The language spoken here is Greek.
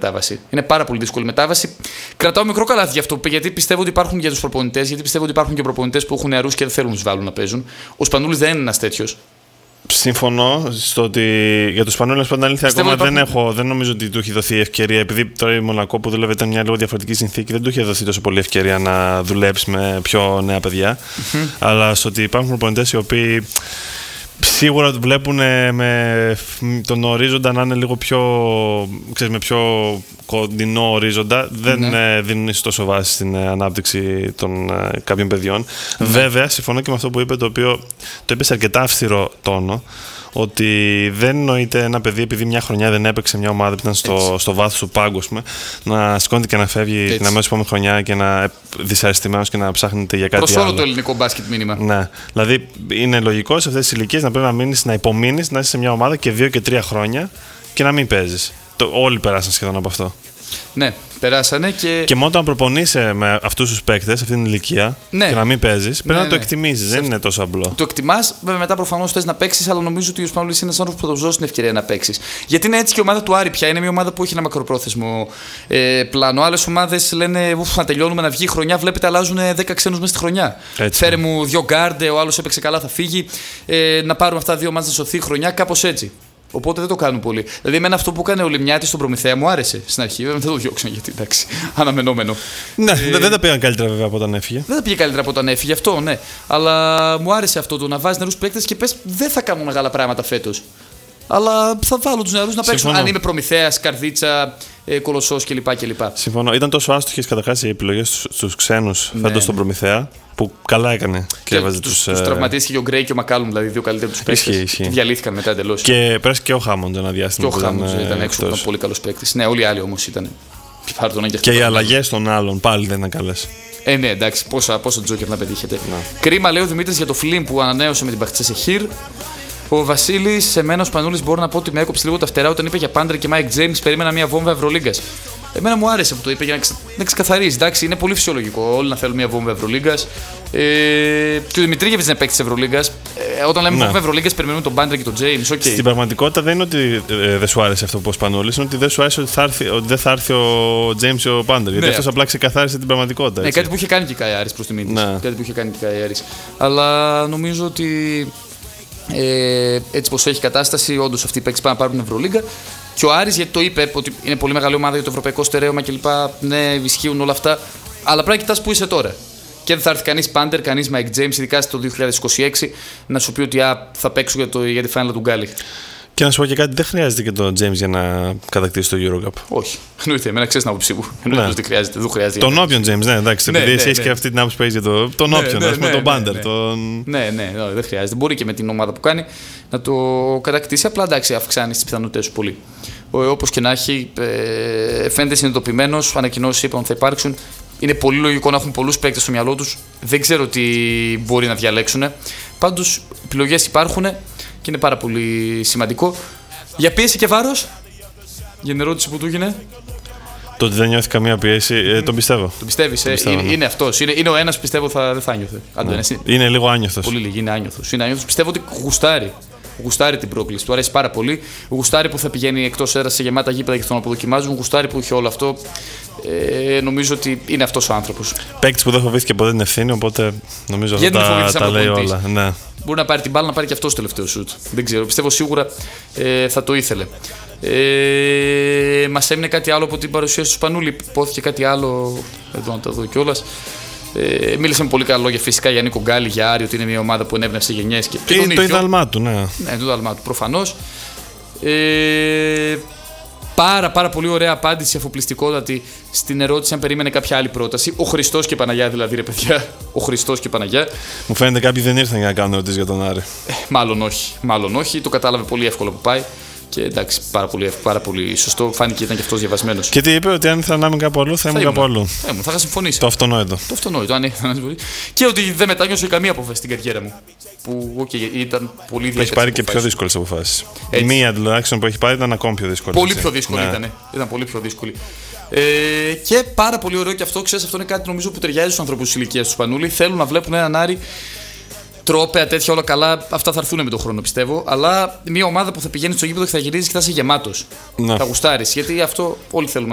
μετάβαση. Είναι πάρα πολύ δύσκολη μετάβαση. Κρατάω μικρό καλάθι γι' αυτό, γιατί πιστεύω ότι υπάρχουν για τους προπονητές, γιατί πιστεύω ότι υπάρχουν και προπονητές που έχουν νεαρούς και δεν θέλουν να τους βάλουν να παίζουν. Ο Σπανούλης δεν είναι ένας τέτοιος. Συμφωνώ στο ότι για του Σπανούλες πάντα αλήθεια ακόμα δεν νομίζω ότι του έχει δοθεί ευκαιρία. Επειδή τώρα η Μονακό που δούλευε ήταν μια λίγο διαφορετική συνθήκη, δεν του είχε δοθεί τόσο πολύ ευκαιρία να δουλέψει με πιο νέα παιδιά. Αλλά στο ότι υπάρχουν προπονητές οι οποίοι σίγουρα βλέπουν με τον ορίζοντα να είναι λίγο πιο, με πιο κοντινό ορίζοντα, δεν δίνουν τόσο βάση στην ανάπτυξη των κάποιων παιδιών. Βέβαια, συμφωνώ και με αυτό που είπε, το οποίο το είπε σε αρκετά αυστηρό τόνο, ότι δεν εννοείται ένα παιδί επειδή μια χρονιά δεν έπαιξε μια ομάδα που ήταν στο βάθος του πάγκου, να σηκώνεται και να φεύγει την αμέσως επόμενη χρονιά και να δυσαρεστημένος και να ψάχνεται για κάτι άλλο. Προς όλο το ελληνικό μπάσκετ μήνυμα. Ναι. Δηλαδή είναι λογικό σε αυτές τις ηλικίες να πρέπει να μείνεις, να υπομείνεις, να είσαι σε μια ομάδα και 2 και 3 χρόνια και να μην παίζεις. Όλοι περάσαν σχεδόν από αυτό. Ναι, περάσανε και μόνο όταν προπονείσαι με αυτούς τους παίκτες, αυτή την ηλικία, και να μην παίζεις, πρέπει να το εκτιμήσεις. Δεν είναι τόσο απλό. Το εκτιμάς, βέβαια μετά προφανώς θες να παίξεις, αλλά νομίζω ότι ο Σπανούλης είναι ένας άνθρωπος που θα του δώσει την ευκαιρία να παίξεις. Γιατί είναι έτσι και η ομάδα του Άρη πια. Είναι μια ομάδα που έχει ένα μακροπρόθεσμο πλάνο. Άλλες ομάδες λένε να τελειώνουμε, να βγει η χρονιά. Βλέπετε, αλλάζουν 10 ξένους μέσα στη χρονιά. Έτσι. Φέρε μου 2 γκάρντε, ο άλλος έπαιξε καλά, θα φύγει. Να πάρουμε αυτά 2 ομάδες να σωθεί η χρονιά, κάπως έτσι. Οπότε δεν το κάνουν πολύ. Δηλαδή, εμένα αυτό που έκανε ο Λιμιάτης στον Προμηθέα μου άρεσε στην αρχή. Δεν το διώξαν γιατί εντάξει, αναμενόμενο. Ναι, δεν τα πήγαν καλύτερα βέβαια από όταν έφυγε. Δεν τα πήγε καλύτερα από όταν έφυγε, αυτό ναι. Αλλά μου άρεσε αυτό το να βάζει νεαρούς παίκτες και πες δεν θα κάνουν μεγάλα πράγματα φέτος. Αλλά θα βάλω τους νεαρούς να παίξουν. Αν είμαι Προμηθέας, Καρδίτσα, Κολοσσός κλπ. Συμφωνώ. Ήταν τόσο άστοχες καταρχάς οι επιλογές στους ξένους φέτος στον Προμηθέα, που καλά έκανε και έβαζε τους τραυματίστηκε και ο Γκρέι και ο Μακάλουμ, δηλαδή δύο καλύτεροι τους παίκτες. Διαλύθηκαν μετά εντελώς. Και πέρασε και ο Χάμοντ ένα διάστημα. Και ο Χάμοντ ήταν έξω, ήταν πολύ καλός παίκτης. Ναι, όλοι οι άλλοι όμως ήταν. Και οι αλλαγές των άλλων πάλι δεν ήταν καλές. Ναι, εντάξει, πόσα τζόκερ να πετύχετε. Κρίμα, λέει ο Δημήτρης, για το Φλιμ που ανανέωσε με την Μπαχτσεσεχήρ. Ο Βασίλης, σε μένα ο Σπανούλης, μπορώ να πω ότι με έκοψε λίγο τα φτερά όταν είπε για Πάντρε και Μάικ Τζέιμς. Περίμενα μια βόμβα Ευρωλίγκας. Εμένα μου άρεσε που το είπε για να ξεκαθαρίσει. Εντάξει, είναι πολύ φυσιολογικό όλοι να θέλουν μια βόμβα Ευρωλίγκας. Και ο Δημητρίγεβιτς είναι παίκτης Ευρωλίγκας. Όταν λέμε βόμβα Ευρωλίγκας, περιμένουμε τον Πάντρε και τον Τζέιμς. Okay. Στην πραγματικότητα δεν είναι ότι δεν σου άρεσε αυτό που είπε ο Σπανούλης, είναι ότι δεν σου άρεσε ότι δεν θα έρθει ο Τζέιμς ή ο Πάντρε. Γιατί αυτός απλά ξεκαθάρισε την πραγματικότητα. Ναι, κάτι που είχε κάνει και η Καϊάρης προς τιμή της. Κάτι που είχε κάνει και η Καϊάρης. Αλλά νομίζω ότι. Έτσι πως έχει κατάσταση, όντως αυτοί οι παίκτες πάνε να πάρουν Ευρωλίγκα. Και ο Άρης, γιατί το είπε, ότι είναι πολύ μεγάλη ομάδα για το ευρωπαϊκό στερέωμα κλπ. Ναι, ισχύουν όλα αυτά. Αλλά πρέπει να κοιτάς που είσαι τώρα. Και δεν θα έρθει κανείς Πάντερ, κανείς Μάικ Τζέιμς, ειδικά στο 2026, να σου πει ότι θα παίξω για τη φάνελα του Γκάλι. Και να σου πω και κάτι, δεν χρειάζεται και τον James για να κατακτήσει το EuroCup. Όχι. Εννοείται, εμένα ξέρεις την άποψή μου. Εννοείται ότι δεν χρειάζεται. Τον όποιον James, ναι, εντάξει. Επειδή εσύ έχεις και αυτή την άποψη που έχεις για τον όποιον, α πούμε, τον Πάντερ. Ναι, δεν χρειάζεται. Μπορεί και με την ομάδα που κάνει να το κατακτήσει. Απλά εντάξει, αυξάνει τις πιθανότητες σου πολύ. Όπως και να έχει, φαίνεται συνειδητοποιημένος, ανακοινώσεις είπαν ότι θα υπάρξουν. Είναι πολύ λογικό να έχουν πολλούς παίκτες στο μυαλό τους. Δεν ξέρω τι μπορεί να διαλέξουν. Πάντως, επιλογές υπάρχουν και είναι πάρα πολύ σημαντικό. Για πίεση και βάρος, για την ερώτηση που του έγινε. Το ότι δεν νιώθει καμία πίεση, τον πιστεύω. Τον πιστεύεις, είναι αυτός. Είναι ο ένας που πιστεύω δεν θα νιώθει. Είναι λίγο άνιωθος. Πολύ λίγοι, είναι άνιωθος. Πιστεύω ότι γουστάρει την πρόκληση. Του αρέσει πάρα πολύ. Γουστάρει που θα πηγαίνει εκτός έδρας σε γεμάτα γήπεδα και θα τον αποδοκιμάζουν. Γουστάρει που έχει όλο αυτό. Νομίζω ότι είναι αυτός ο άνθρωπος. Παίκτης που δεν φοβήθηκε ποτέ την ευθύνη, οπότε νομίζω αυτά τα λέει όλα. Ναι. Μπορεί να πάρει την μπάλα, να πάρει και αυτό το τελευταίο σουτ. Δεν ξέρω. Πιστεύω σίγουρα θα το ήθελε. Μας έμεινε κάτι άλλο από την παρουσίαση του Σπανούλη. Υπόθηκε κάτι άλλο. Εδώ να τα δω κιόλας. Μίλησαμε πολύ καλά λόγια φυσικά για Νίκο Γκάλι, για Άρη, ότι είναι μια ομάδα που ενέπνευσε γενιές. Και το ιδάλμά του, ναι. Ναι, το ιδάλμά του, προφανώς. Πάρα πολύ ωραία απάντηση, αφοπλιστικότατη στην ερώτηση αν περίμενε κάποια άλλη πρόταση. Ο Χριστός και Παναγιά, δηλαδή, ρε παιδιά. Ο Χριστός και Παναγιά. Μου φαίνεται κάποιοι δεν ήρθαν για να κάνουν ερωτήσεις για τον Άρη. Μάλλον όχι. Το κατάλαβε πολύ εύκολα που πάει. Και εντάξει, πάρα πολύ σωστό. Φάνηκε ήταν και αυτός διαβασμένος. Και τι είπε, ότι αν ήθελα να είμαι κάπου αλλού, θα ήμουν κάπου αλλού. Θα είχα συμφωνήσει. Το αυτονόητο. Αν ήθελα να συμφωνήσει. Και ότι δεν μετάνιωσε καμία απόφαση στην καριέρα μου. Που ήταν πολύ δύσκολη. Έχει πάρει και πιο δύσκολες αποφάσεις. Μία τουλάχιστον που έχει πάρει ήταν ακόμη πιο δύσκολη. Πολύ πιο δύσκολη ήταν. Ήταν πολύ πιο δύσκολη. Και πάρα πολύ ωραίο και αυτό, ξέρεις, αυτό είναι κάτι νομίζω που ταιριάζει στους ανθρώπους της ηλικίας του Σπανούλη. Θέλουν να βλέπουν έναν Άρη τρόπαια, τέτοια όλα καλά. Αυτά θα έρθουν με τον χρόνο, πιστεύω. Αλλά μια ομάδα που θα πηγαίνει στο γήπεδο και θα γυρίζει και θα είσαι γεμάτος. Θα γουστάρεις. Γιατί αυτό όλοι θέλουμε.